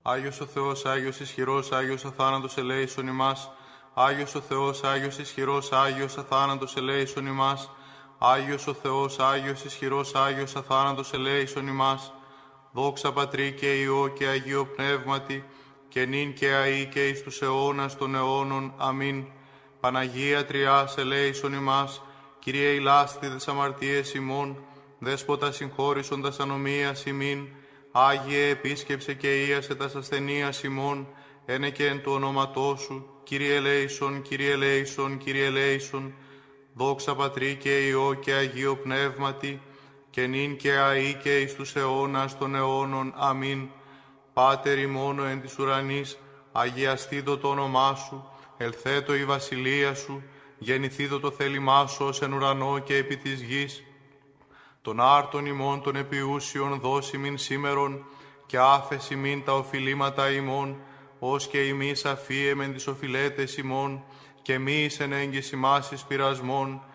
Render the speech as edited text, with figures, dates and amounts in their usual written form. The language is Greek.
Άγιος ο Θεός, Άγιος ισχυρός, Άγιος αθάνατος ελέησον ημάς. Άγιος ο Θεός, Άγιος ισχυρός, Άγιος αθάνατος ελέησον ημάς. Άγιος ο Θεός, Άγιος ισχυρός, Άγιος αθάνατος ελέησον ημάς. Δόξα Πατρί και Υιό και Αγίο Πνεύματι, και νυν και αεί και εις τους αιώνας των αιώνων. Αμήν. Παναγία Τριάς ελέησον ημάς. Kyrie ηλάστιδες αμαρτίες ημών, Δέσποτα συγχώρησον τας ανομίας ημίν. Άγιε επίσκεψε και ίασε τας ασθενείας ημών, ένε και εν του ονόματός σου, Κύριε ελέησον, Κύριε ελέησον, Κύριε ελέησον. Δόξα Πατρί και Υιό και Αγίο Πνεύματι, και νυν και αεί και εις τους αιώνας των αιώνων. Αμήν. Πάτερ ημών εν της ουρανής, αγιαστήτω το όνομά σου, ελθέτω η βασιλεία σου, γεννηθήτω το θέλημά σου ως εν ουρανό και επί της γης. Τον άρτον ημών των επιούσιων δώσει μην σήμερον, και άφεση μην τα οφειλήματα ημών, ως και ημείς αφίεμεν τις οφειλέτες ημών, και μη εις εν έγκυς ημάς εις πειρασμών,